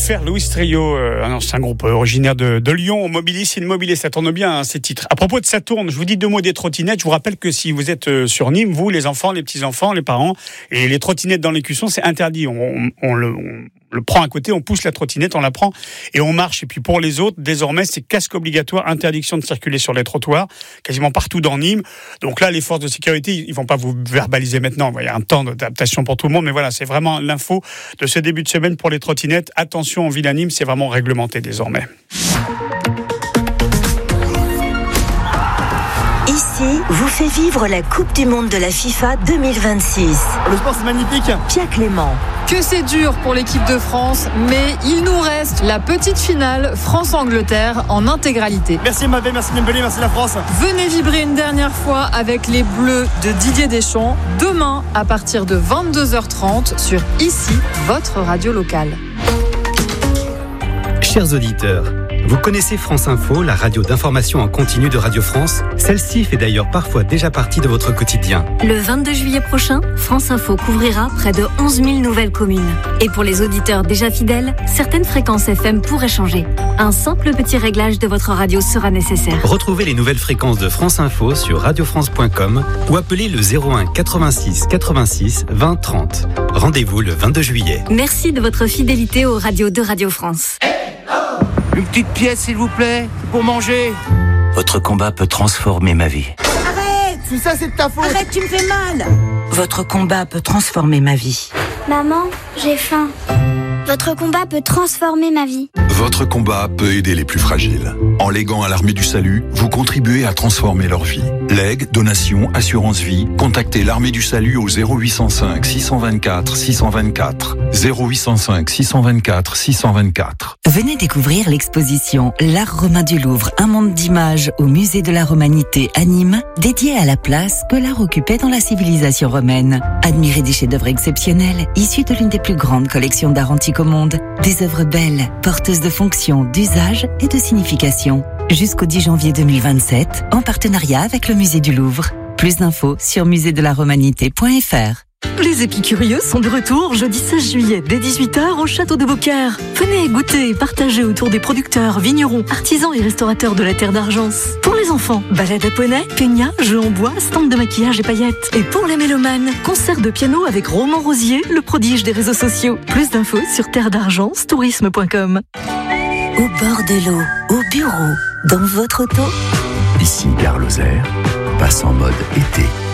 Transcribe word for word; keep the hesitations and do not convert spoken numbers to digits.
faire Luis Trio, euh, un ancien groupe originaire de, de Lyon, Mobilis, Immobilier, ça tourne bien hein, ces titres. À propos de ça tourne, je vous dis deux mots des trottinettes. Je vous rappelle que si vous êtes sur Nîmes, vous, les enfants, les petits-enfants, les parents, et les trottinettes dans les cuissons, c'est interdit. On, on, on le... On, le prend à côté, on pousse la trottinette, on la prend et on marche. Et puis pour les autres, désormais, c'est casque obligatoire, interdiction de circuler sur les trottoirs, quasiment partout dans Nîmes. Donc là, les forces de sécurité, ils vont pas vous verbaliser maintenant. Il y a un temps d'adaptation pour tout le monde, mais voilà, c'est vraiment l'info de ce début de semaine pour les trottinettes. Attention, en ville à Nîmes, c'est vraiment réglementé désormais. Ici, vous fait vivre la Coupe du Monde de la FIFA deux mille vingt-six. Le sport, c'est magnifique. Pia Clément. Que c'est dur pour l'équipe de France, mais il nous reste la petite finale France-Angleterre en intégralité. Merci Mbappé, merci Dembélé, merci la France. Venez vibrer une dernière fois avec les Bleus de Didier Deschamps, demain à partir de vingt-deux heures trente sur Ici, votre radio locale. Chers auditeurs, vous connaissez France Info, la radio d'information en continu de Radio France. Celle-ci fait d'ailleurs parfois déjà partie de votre quotidien. Le vingt-deux juillet prochain, France Info couvrira près de onze mille nouvelles communes. Et pour les auditeurs déjà fidèles, certaines fréquences F M pourraient changer. Un simple petit réglage de votre radio sera nécessaire. Retrouvez les nouvelles fréquences de France Info sur radio france point com ou appelez le zéro un quatre-vingt-six quatre-vingt-six vingt trente. Rendez-vous le vingt-deux juillet. Merci de votre fidélité aux radios de Radio France. Une petite pièce, s'il vous plaît, pour manger. Votre combat peut transformer ma vie. Arrête! Tout ça, c'est de ta faute. Arrête, tu me fais mal. Votre combat peut transformer ma vie. Maman, j'ai faim. Votre combat peut transformer ma vie. Votre combat peut aider les plus fragiles. En léguant à l'Armée du Salut, vous contribuez à transformer leur vie. Legs, donations, assurance vie, contactez l'Armée du Salut au zéro huit cent cinq six cent vingt-quatre six cent vingt-quatre. zéro huit cent cinq six cent vingt-quatre six cent vingt-quatre. Venez découvrir l'exposition L'Art romain du Louvre, un monde d'images au musée de la Romanité à Nîmes, dédié à la place que l'art occupait dans la civilisation romaine. Admirez des chefs-d'œuvre exceptionnels, issus de l'une des plus grandes collections d'art antique au monde. Des œuvres belles, porteuses de fonctions, d'usage et de signification. Jusqu'au dix janvier deux mille vingt-sept, en partenariat avec le musée du Louvre. Plus d'infos sur musée de la romanité point f r. Les épicurieux sont de retour jeudi seize juillet dès dix-huit heures au château de Beaucaire. Venez goûter et partager autour des producteurs, vignerons, artisans et restaurateurs de la terre d'Argence. Pour les enfants, balade à poney, peña, jeux en bois, stand de maquillage et paillettes. Et pour les mélomanes, concert de piano avec Roman Rosier, le prodige des réseaux sociaux. Plus d'infos sur terre d'argence tourisme point com. Au bord de l'eau, au bureau, dans votre auto. Ici Gare Lozère, passe en mode été.